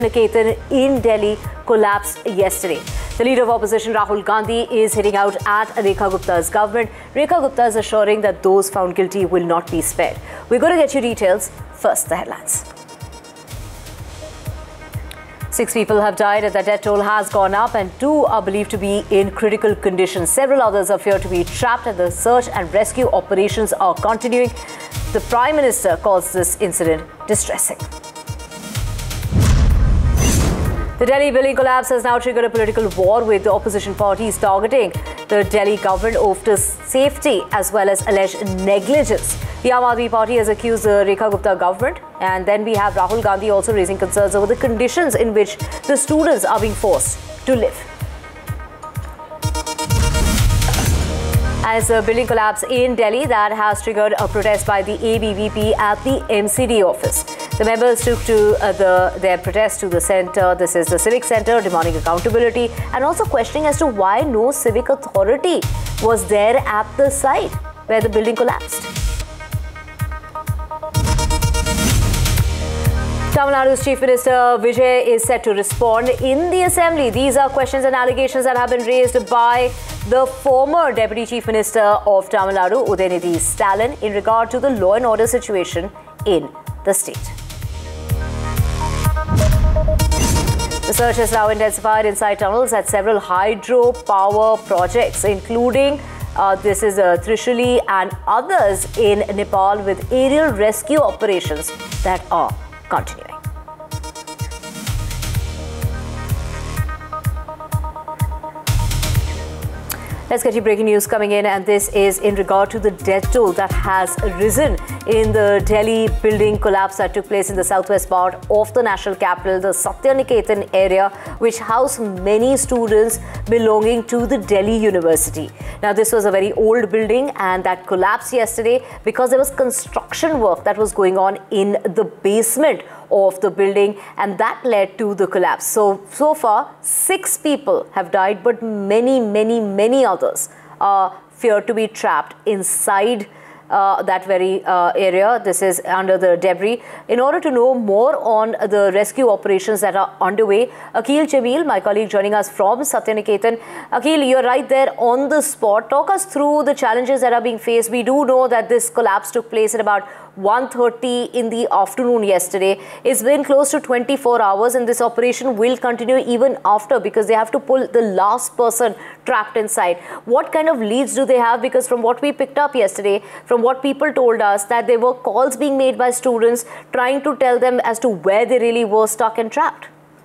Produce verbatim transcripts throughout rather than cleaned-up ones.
Niketan in Delhi collapsed yesterday. The leader of opposition Rahul Gandhi is hitting out at Rekha Gupta's government. Rekha Gupta is assuring that those found guilty will not be spared. We're going to get you details. First, the headlines. Six people have died and the death toll has gone up, and two are believed to be in critical condition. Several others appear to be trapped and the search and rescue operations are continuing. The Prime Minister calls this incident distressing. The Delhi building collapse has now triggered a political war, with the opposition parties targeting the Delhi government over safety as well as alleged negligence. The Aam Aadmi Party has accused the Rekha Gupta government, and then we have Rahul Gandhi also raising concerns over the conditions in which the students are being forced to live. As a building collapse in Delhi that has triggered a protest by the A B V P at the M C D office. The members took to uh, the, their protest to the centre. This is the Civic Centre, demanding accountability and also questioning as to why no civic authority was there at the site where the building collapsed. Tamil Nadu's Chief Minister Vijay is set to respond in the Assembly. These are questions and allegations that have been raised by the former Deputy Chief Minister of Tamil Nadu, Udayanidhi Stalin, in regard to the law and order situation in the state. The search has now intensified inside tunnels at several hydropower projects, including uh, this is uh, Trishuli and others in Nepal, with aerial rescue operations that are continuing. Let's get you breaking news coming in, and this is in regard to the death toll that has risen in the Delhi building collapse that took place in the southwest part of the national capital, the Satya Niketan area, which housed many students belonging to the Delhi University. Now, this was a very old building and that collapsed yesterday because there was construction work that was going on in the basement of the building, and that led to the collapse. So, so far, six people have died, but many, many, many others are feared to be trapped inside Uh, that very uh, area. This is under the debris. In order to know more on the rescue operations that are underway, Akhil Jamil, my colleague, joining us from Satya Niketan. Akhil, you're right there on the spot. Talk us through the challenges that are being faced. We do know that this collapse took place at about one thirty in the afternoon yesterday. It's been close to twenty-four hours, and this operation will continue even after, because they have to pull the last person trapped inside. What kind of leads do they have? Because from what we picked up yesterday, from what people told us, that there were calls being made by students trying to tell them as to where they really were stuck and trapped.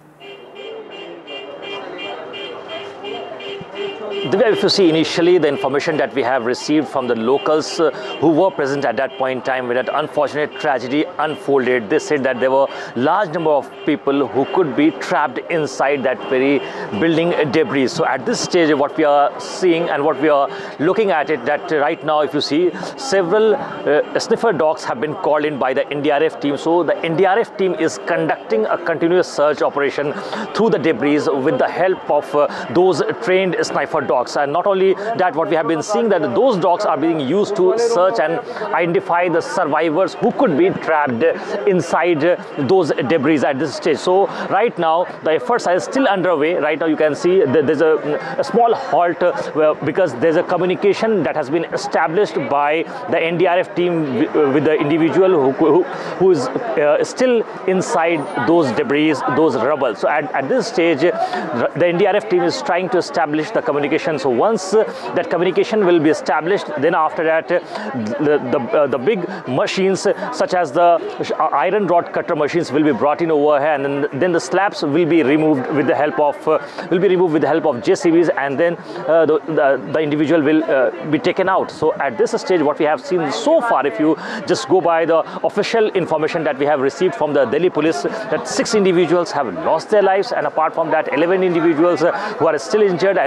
Divya, if you see initially the information that we have received from the locals uh, who were present at that point in time when that unfortunate tragedy unfolded, they said that there were large number of people who could be trapped inside that very building debris. So at this stage, what we are seeing and what we are looking at it, that right now, if you see, several uh, sniffer dogs have been called in by the N D R F team. So the N D R F team is conducting a continuous search operation through the debris with the help of uh, those trained sniffer dogs. And not only that, what we have been seeing, that those dogs are being used to search and identify the survivors who could be trapped inside those debris at this stage. So right now, the efforts are still underway. Right now, you can see that there's a, a small halt uh, because there's a communication that has been established by the N D R F team with the individual who, who, who is uh, still inside those debris, those rubble. So at, at this stage, the N D R F team is trying to establish the communication. So once uh, that communication will be established, then after that, uh, the the, uh, the big machines uh, such as the iron rod cutter machines will be brought in over here, and then, then the slabs will be removed with the help of uh, will be removed with the help of J C Bs, and then uh, the, the the individual will uh, be taken out. So at this stage, what we have seen so far, if you just go by the official information that we have received from the Delhi police, that six individuals have lost their lives, and apart from that, eleven individuals uh, who are still injured, and and they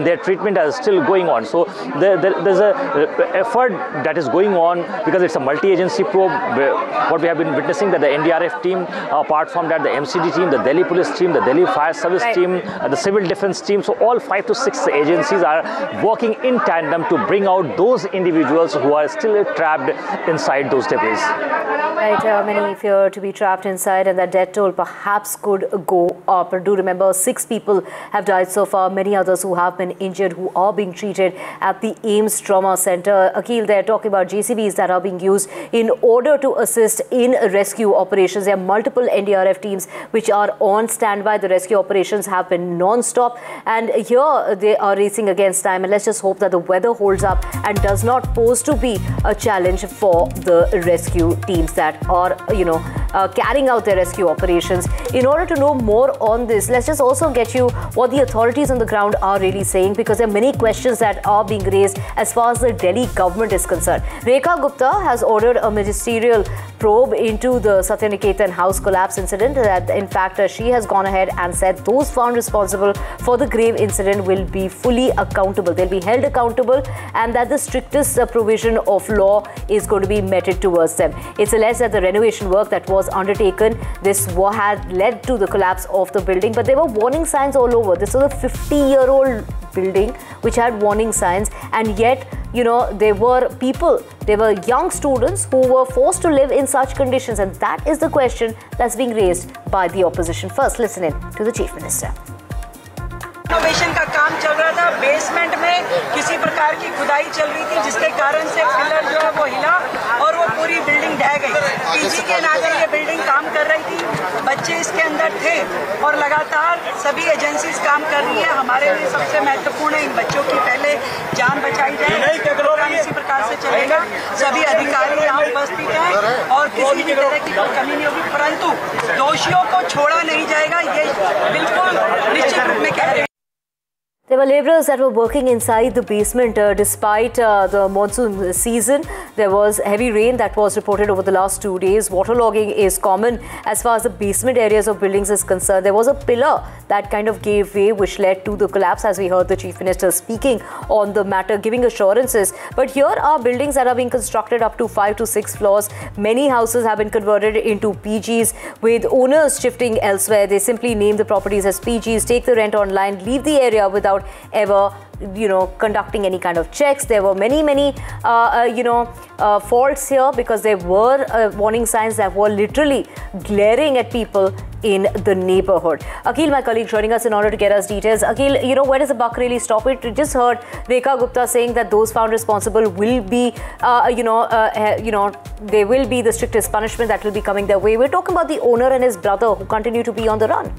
their treatment is still going on. So there, there, there's a effort that is going on because it's a multi-agency probe. What we have been witnessing, that the N D R F team, apart from that the M C D team, the Delhi Police team, the Delhi Fire Service right. team, uh, the Civil Defense team, so all five to six agencies are working in tandem to bring out those individuals who are still trapped inside those debris. Right, uh, many fear to be trapped inside, and that death toll perhaps could go up. Do remember, six people have died so far, many others who have been injured, who are being treated at the AIIMS Trauma Center. Akhil, they're talking about J C Bs that are being used in order to assist in rescue operations. There are multiple N D R F teams which are on standby. The rescue operations have been non-stop, and here they are racing against time. And let's just hope that the weather holds up and does not pose to be a challenge for the rescue teams that are, you know, uh, carrying out their rescue operations. In order to know more on this, let's just also get you what the authorities on the ground are really saying, because there are many questions that are being raised as far as the Delhi government is concerned. Rekha Gupta has ordered a ministerial probe into the Satyaniketan house collapse incident. That in fact uh, she has gone ahead and said those found responsible for the grave incident will be fully accountable. They'll be held accountable, and that the strictest uh, provision of law is going to be meted towards them. It's alleged that the renovation work that was undertaken, this war had led to the collapse of the building, but there were warning signs all over. This was a fifty-year-old building which had warning signs, and yet, you know, there were people, there were young students who were forced to live in such conditions, and that is the question that's being raised by the opposition. First, listen in to the Chief Minister. Renovation का काम चल रहा था, basement में किसी प्रकार की खुदाई चल रही थी, जिसके कारण से पिलर जो है वो हिला और वो पूरी बिल्डिंग ढह गई। पीजी के नाते ये बिल्डिंग काम कर रही थी, बच्चे इसके अंदर थे और लगातार सभी एजेंसीज काम कर रही है। हमारे लिए सबसे महत्वपूर्ण है इन बच्चों की पहले जान बचाई जाए। प्रोग्राम इसी प्रकार से चलेगा, सभी अधिकारी यहाँ उपस्थित हैं और किसी भी तरह की कोई कमी नहीं होगी, परंतु दोषियों को छोड़ा नहीं जाएगा, ये बिल्कुल निश्चित रूप में कह रहे हैं। There were labourers that were working inside the basement uh, despite uh, the monsoon season. There was heavy rain that was reported over the last two days. Waterlogging is common as far as the basement areas of buildings is concerned. There was a pillar that kind of gave way, which led to the collapse, as we heard the Chief Minister speaking on the matter, giving assurances. But here are buildings that are being constructed up to five to six floors. Many houses have been converted into P Gs, with owners shifting elsewhere. They simply name the properties as P Gs, take the rent online, leave the area without ever, you know, conducting any kind of checks. There were many, many, uh, uh, you know, uh, faults here, because there were uh, warning signs that were literally glaring at people in the neighborhood. Akhil, my colleague, joining us in order to get us details. Akhil, you know, where does the buck really stop? It we just heard Rekha Gupta saying that those found responsible will be, uh, you know, uh, you know, they will be the strictest punishment that will be coming their way. We're talking about the owner and his brother who continue to be on the run.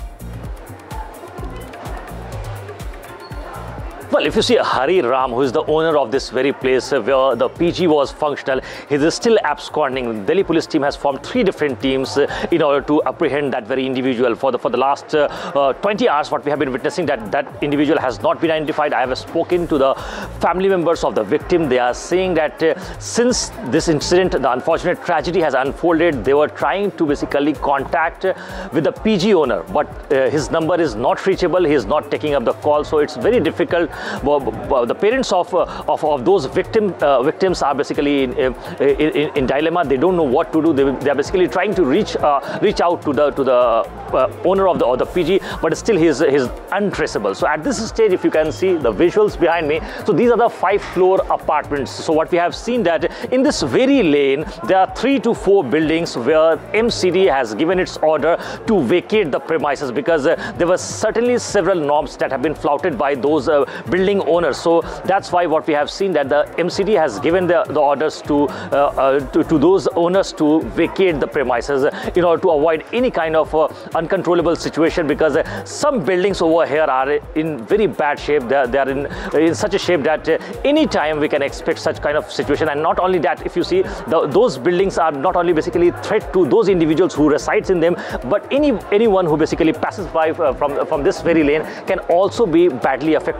Well, if you see Hari Ram, who is the owner of this very place where the P G was functional, he is still absconding. The Delhi police team has formed three different teams in order to apprehend that very individual. For the for the last uh, uh, twenty hours, what we have been witnessing, that that individual has not been identified. I have spoken to the family members of the victim. They are saying that uh, since this incident, the unfortunate tragedy has unfolded, they were trying to basically contact uh, with the P G owner, but uh, his number is not reachable. He is not taking up the call, so it's very difficult. The parents of, uh, of of those victim uh, victims are basically in, in, in dilemma. They don't know what to do. They, they are basically trying to reach uh, reach out to the to the uh, owner of the or the P G, but still he is, he is untraceable. So at this stage, if you can see the visuals behind me, so these are the five floor apartments. So what we have seen, that in this very lane there are three to four buildings where M C D has given its order to vacate the premises, because uh, there were certainly several norms that have been flouted by those uh, building owners. So that's why what we have seen, that the M C D has given the, the orders to, uh, uh, to to those owners to vacate the premises in order to avoid any kind of uh, uncontrollable situation, because uh, some buildings over here are in very bad shape. They are, they are in, in such a shape that uh, any time we can expect such kind of situation. And not only that, if you see, the, those buildings are not only basically threat to those individuals who resides in them, but any anyone who basically passes by uh, from from this very lane can also be badly affected to it.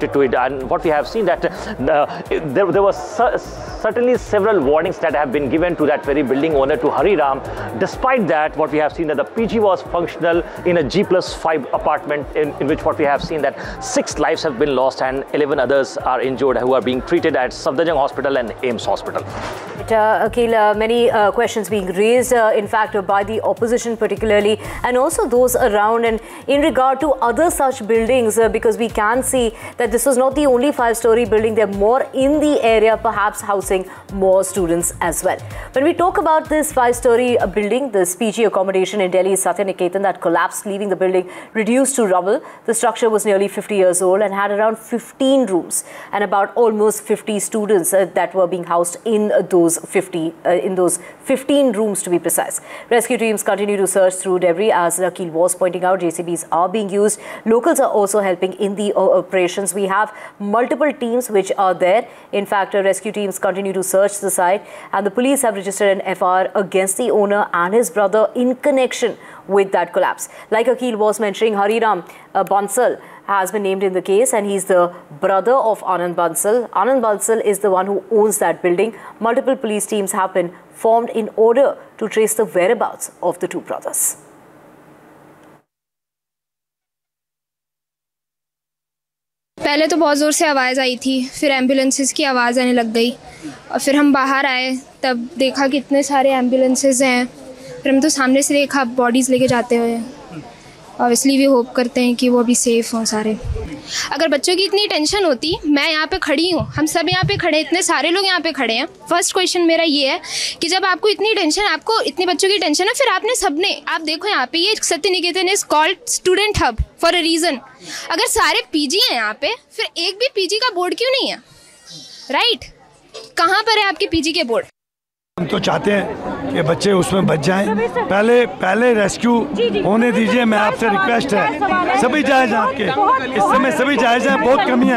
And what we have seen that uh, there, there was certainly several warnings that have been given to that very building owner, to Hari Ram. Despite that, what we have seen that the P G was functional in a G plus five apartment, in, in which what we have seen that six lives have been lost and eleven others are injured who are being treated at Safdarjung Hospital and Ames Hospital. Uh, Akhil, uh, many uh, questions being raised, uh, in fact, uh, by the opposition particularly, and also those around, and in regard to other such buildings, uh, because we can see that this was not the only five-story building. There are more in the area, perhaps housing more students as well. When we talk about this five-story uh, building, this P G accommodation in Delhi's Satyaniketan that collapsed, leaving the building reduced to rubble. The structure was nearly fifty years old and had around fifteen rooms and about almost fifty students uh, that were being housed in uh, those fifty uh, in those fifteen rooms, to be precise. Rescue teams continue to search through debris. As Akhil was pointing out, J C Bs are being used. Locals are also helping in the uh, operations. We have multiple teams which are there. In fact, uh, rescue teams continue to search the site, and the police have registered an F I R against the owner and his brother in connection with that collapse. Like Akhil was mentioning, Hari Ram uh, Bansal has been named in the case, and he's the brother of Anand Bansal. Anand Bansal is the one who owns that building. Multiple police teams have been formed in order to trace the whereabouts of the two brothers. पहले तो बहुत ज़ोर से आवाज़ आई थी, फिर ambulances की आवाज़ आने लग गई और फिर हम बाहर आए, तब देखा कि इतने सारे एम्बुलेंसेस हैं। फिर हम तो सामने से देखा बॉडीज़ लेके जाते हुए। ऑब्वियसली भी होप करते हैं कि वो अभी सेफ़ हों सारे। अगर बच्चों की इतनी टेंशन होती, मैं यहाँ पे खड़ी हूँ, हम सब यहाँ पे खड़े, इतने सारे लोग यहाँ पे खड़े हैं। फर्स्ट क्वेश्चन मेरा ये है कि जब आपको इतनी टेंशन, आपको इतने बच्चों की टेंशन है, फिर आपने सबने, आप देखो यहाँ पे ये सत्यनिकेतन is called student hub for a reason. अगर सारे पीजी हैं यहाँ पे, फिर एक भी पीजी का बोर्ड क्यों नहीं है? राइट, कहाँ पर है आपके पीजी के बोर्ड? हम तो चाहते हैं कि बच्चे उसमें बच जाएं। पहले पहले रेस्क्यू होने दीजिए, मैं आपसे रिक्वेस्ट है। सभी जायज़ हैं आपके, इस समय सभी जायज़ हैं, बहुत कमियां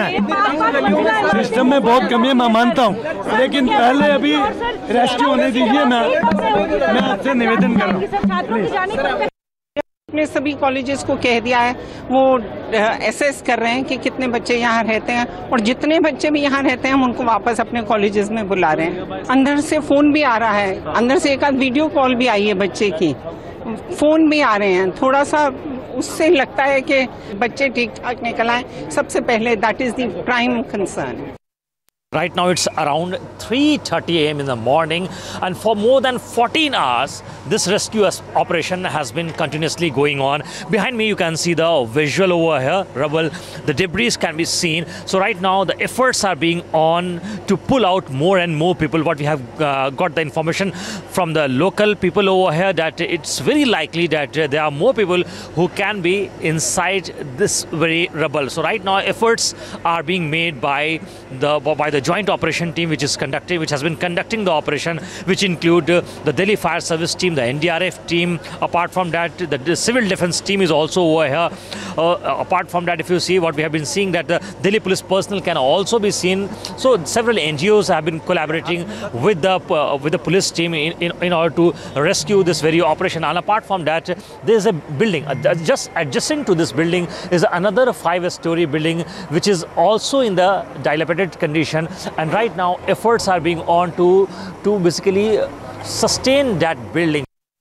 हैं सिस्टम में, बहुत कमी है, मैं मानता हूं, लेकिन पहले अभी रेस्क्यू होने दीजिए। मैं मैं आपसे निवेदन कर रहा हूँ। अपने सभी कॉलेजेस को कह दिया है, वो एसेस कर रहे हैं कि कितने बच्चे यहाँ रहते हैं, और जितने बच्चे भी यहाँ रहते हैं हम उनको वापस अपने कॉलेजेस में बुला रहे हैं। अंदर से फ़ोन भी आ रहा है, अंदर से एक आध वीडियो कॉल भी आई है बच्चे की, फ़ोन भी आ रहे हैं। थोड़ा सा उससे लगता है कि बच्चे ठीक ठाक निकल आए, सबसे पहले that is the prime concern. Right now it's around three thirty a m in the morning, and for more than fourteen hours this rescue operation has been continuously going on. Behind me you can see the visual over here, rubble, the debris can be seen. So right now the efforts are being on to pull out more and more people. What we have uh, got the information from the local people over here that it's very likely that uh, there are more people who can be inside this very rubble. So right now efforts are being made by the by the The joint operation team which is conducting, which has been conducting the operation, which include uh, the Delhi Fire Service team, the N D R F team. Apart from that, the, the Civil Defence team is also over here. Uh, apart from that, if you see what we have been seeing, that the Delhi Police personnel can also be seen. So several N G Os have been collaborating with the uh, with the police team in, in, in order to rescue this very operation. And apart from that, there is a building uh, just adjacent to this building is another five-story building which is also in the dilapidated condition. And right now efforts are being on to to basically sustain that building.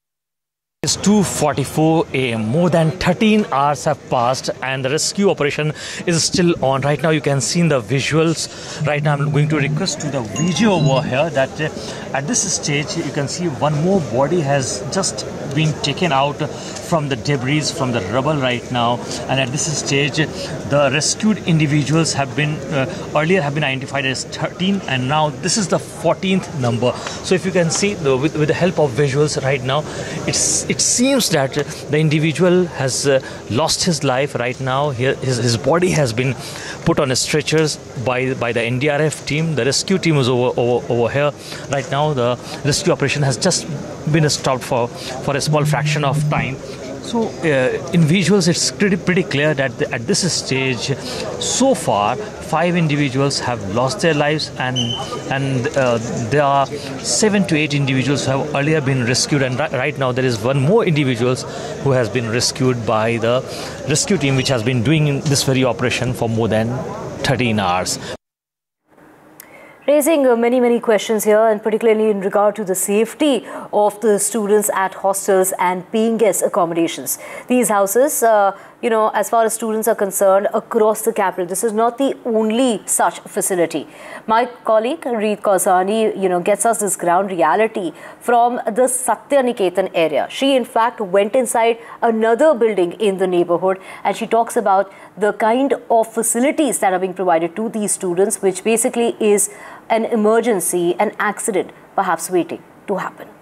It's two forty-four a m More than thirteen hours have passed and the rescue operation is still on. Right now you can see in the visuals. Right now I'm going to request to the video over here that uh, at this stage you can see one more body has just been taken out from the debris, from the rubble right now. And at this stage the rescued individuals have been uh, earlier have been identified as thirteen, and now this is the fourteenth number. So if you can see the, with, with the help of visuals right now, it's it seems that the individual has uh, lost his life right now. Here his, his body has been put on stretchers by by the N D R F team. The rescue team is over over, over here right now. The rescue operation has just been stopped for for a small fraction of time. So uh, in visuals it's pretty, pretty clear that the, at this stage so far five individuals have lost their lives, and and uh, there are seven to eight individuals who have earlier been rescued, and ri right now there is one more individuals who has been rescued by the rescue team which has been doing this very operation for more than thirteen hours. Raising uh, many, many questions here, and particularly in regard to the safety of the students at hostels and paying guest accommodations. These houses, uh, you know, as far as students are concerned, across the capital, this is not the only such facility. My colleague, Reet Kausani, you know, gets us this ground reality from the Satya Niketan area. She, in fact, went inside another building in the neighborhood, and she talks about the kind of facilities that are being provided to these students, which basically is an emergency, an accident perhaps waiting to happen.